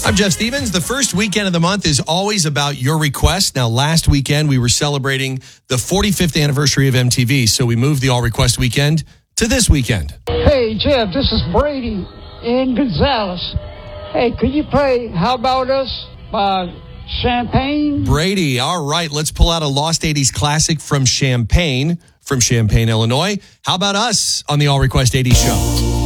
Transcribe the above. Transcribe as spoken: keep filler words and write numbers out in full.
I'm Jeff Stevens. The first weekend of the month is always about your requests. Now, last weekend, we were celebrating the forty-fifth anniversary of M T V, so we moved the All Request Weekend to this weekend. Hey, Jeff, this is Brady in Gonzales. Hey, could you play How About Us by Champagne? Brady, all right, let's pull out a Lost eighties classic from Champagne, from Champaign, Illinois. How about us on the All Request eighties show?